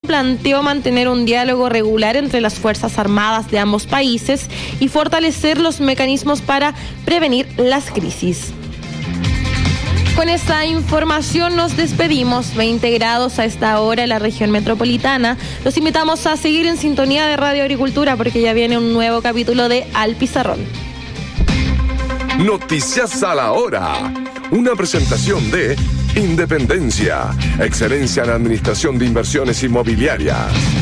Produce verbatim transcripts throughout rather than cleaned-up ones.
planteó mantener un diálogo regular entre las Fuerzas Armadas de ambos países y fortalecer los mecanismos para prevenir las crisis. Con esta información nos despedimos. veinte grados a esta hora en la región metropolitana. Los invitamos a seguir en sintonía de Radio Agricultura porque ya viene un nuevo capítulo de Al Pizarrón. Noticias a la hora. Una presentación de Independencia, excelencia en administración de inversiones inmobiliarias.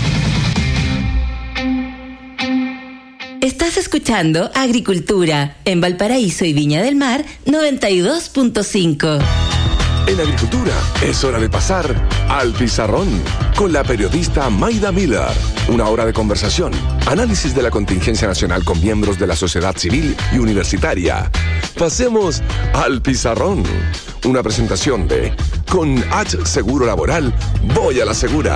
Estás escuchando Agricultura en Valparaíso y Viña del Mar noventa y dos punto cinco. En Agricultura es hora de pasar al Pizarrón con la periodista Mayda Miller. Una hora de conversación, análisis de la contingencia nacional con miembros de la sociedad civil y universitaria. Pasemos al Pizarrón. Una presentación de Con H Seguro Laboral, voy a la segura.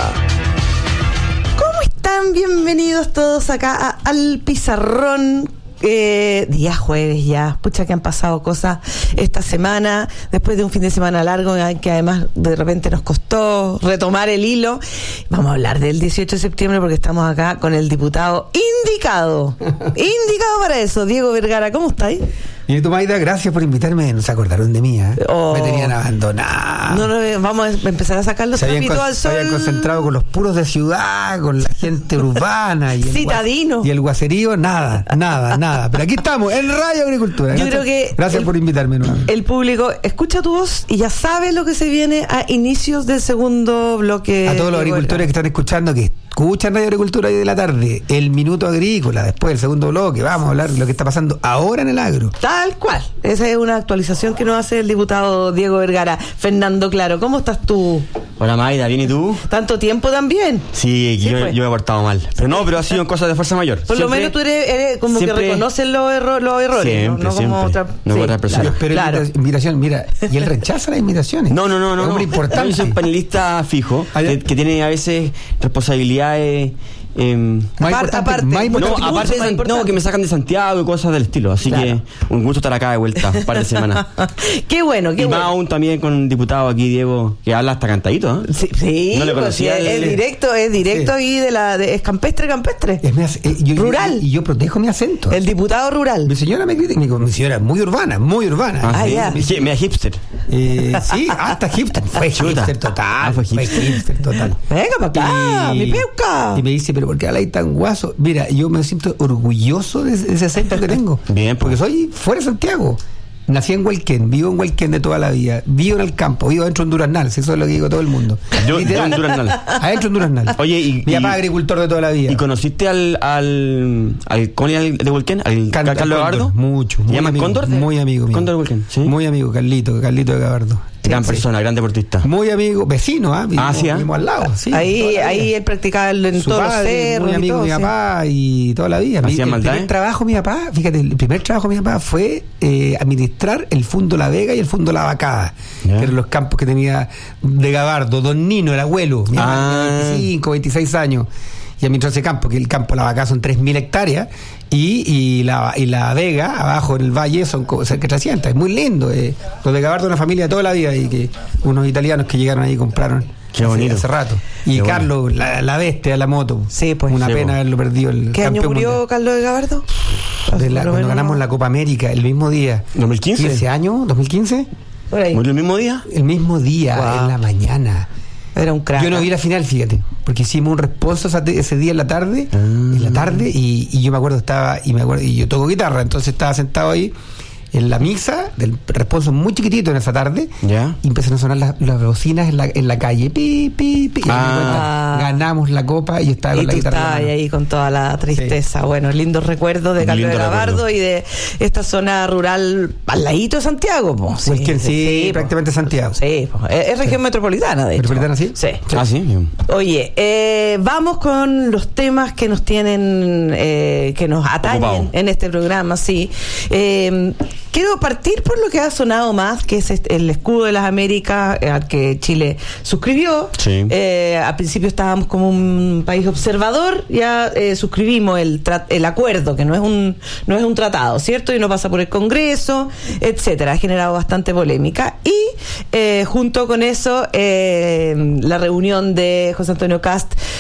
¿Cómo están? Bienvenidos todos acá a Al Pizarrón. Eh, día jueves ya, pucha que han pasado cosas esta semana, después de un fin de semana largo que además de repente nos costó retomar el hilo. Vamos a hablar del dieciocho de septiembre porque estamos acá con el diputado indicado, indicado para eso, Diego Vergara. ¿Cómo estáis? Y tú, Mayda, gracias por invitarme. No se acordaron de mí, ¿eh? Oh. Me tenían abandonado. No, no, vamos a empezar a sacar los trapitos al sol. Se habían concentrado con los puros de ciudad, con la gente urbana y el citadino y el guacerío, nada, nada, nada. Pero aquí estamos, en Radio Agricultura. Yo gracias, creo que gracias el, por invitarme nuevamente. El público escucha tu voz y ya sabe lo que se viene a inicios del segundo bloque. A todos los agricultores que están escuchando, que escuchan Radio Agricultura hoy de la tarde, el Minuto Agrícola, después el segundo bloque, vamos a hablar de lo que está pasando ahora en el agro. Tal cual. Esa es una actualización que nos hace el diputado Diego Vergara. Fernando Claro, ¿cómo estás tú? Hola, Mayda, ¿bien y tú? ¿Tanto tiempo también? Sí, sí yo, pues. yo me he portado mal. Pero no, pero ha sido en cosas de fuerza mayor. Por siempre, lo menos tú eres, eres como siempre, que reconoces los, erro, los errores. Siempre, no, no siempre. Como otra, no sí, otra persona. Claro, pero claro. invitación, mira, y él rechaza las invitaciones. No, no, no, no. Es muy no. importante. Yo soy un panelista fijo que, que tiene a veces responsabilidades. Eh, más aparte, aparte, más no, aparte de, no, que me sacan de Santiago y cosas del estilo. Así claro. que un gusto estar acá de vuelta, un par de semanas. Qué bueno, qué y bueno. Y más aún también con un diputado aquí, Diego, que habla hasta cantadito, ¿eh? Sí, sí, no le conocía. Pues, el, es directo, es directo sí. ahí de la de, es campestre, campestre. Es mi, eh, yo, rural. Y yo, yo protejo mi acento. El diputado rural. Mi señora me critica, mi, mi señora es muy urbana, muy urbana. Ah, ah sí. ya. Me, me hipster. Eh, sí, hasta hipster. Fue hipster total. Ah, fue hipster. Fue hipster total. Venga para acá, y, mi peuca. Y me dice, pero ¿por qué habláis tan guaso? Mira, yo me siento orgulloso de, de ese acento que tengo. Bien, porque soy fuera de Santiago. Nací en Hualquén, vivo en Hualquén de toda la vida, vivo en el campo, vivo dentro de un Duraznal, eso es lo que digo a todo el mundo. Yo, yo en Duraznal. Adentro en Duraznal. Oye, y. Mi papá es agricultor de toda la vida. ¿Y conociste al. al. al ¿cómo le llaman de Hualquén? ¿Al Can, Carlos Gabardo? Mucho. ¿Se llama Cóndor? Muy amigo mío. Cóndor de Hualquén, sí. Muy amigo, Carlito, Carlito de Gabardo. Gran sí, persona, sí. gran deportista. Muy amigo, vecino, ¿ah? ¿eh? Ah, sí, ¿eh? Vivimos al lado, sí. Ahí, ahí él practicaba en Su todos padre, los cerros. muy amigo de mi todo, papá sí. y toda la vida. ¿Hacía el maldad, primer eh? trabajo de mi papá, fíjate, el primer trabajo de mi papá fue eh, administrar el Fundo La Vega y el Fundo La Vacada, yeah. que eran los campos que tenía de Gabardo, don Nino, el abuelo, mi ah. papá, veinticinco, veintiséis años. Y administró ese campo, que el campo La Vacada son tres mil hectáreas, y, y, la, y la Vega, abajo en el valle, son cerca de trescientas. Es muy lindo. Eh. Los de Gabardo, una familia de toda la vida, y que unos italianos que llegaron ahí y compraron. Qué bonito. Hace, hace rato. Y Qué Carlos, bueno. la, la bestia, la moto. Sí, pues. Una sí, pena pues. haberlo perdido. El ¿Qué año murió mundial. Carlos de Gabardo? De la, cuando ganamos la Copa América, el mismo día. ¿dos mil quince? ¿quince años? ¿dos mil quince? Por ahí. ¿Murió el mismo día? El mismo día, wow. en la mañana. Era un crack. Yo no vi la final, fíjate, porque hicimos un responso ese día en la tarde, ah. en la tarde, y, y yo me acuerdo estaba, y me acuerdo, y yo toco guitarra, entonces estaba sentado ahí en la misa del responso muy chiquitito en esa tarde, ¿ya? Y empezaron a sonar las, las bocinas en la, en la calle, pi, pi, pi, y ah. cuenta, ganamos la copa y yo estaba con y la guitarra. Y tú ahí con toda la tristeza. Sí. Bueno, lindos recuerdos de Carlos de Gabardo y de esta zona rural al ladito de Santiago. Po. Sí, pues que sí, sí, sí prácticamente po. Santiago. Sí, po. es, es región sí. metropolitana, de hecho. ¿Metropolitana, sí? Sí. sí. Ah, sí. Oye, eh, vamos con los temas que nos tienen, eh, que nos atañen Ocupado. en este programa, sí. Eh, quiero partir por lo que ha sonado más, que es el escudo de las Américas al que Chile suscribió. Sí. Eh, al principio estábamos como un país observador, ya eh, suscribimos el tra- el acuerdo, que no es un no es un tratado, ¿cierto? Y no pasa por el Congreso, etcétera. Ha generado bastante polémica. Y eh, junto con eso, eh, la reunión de José Antonio Kast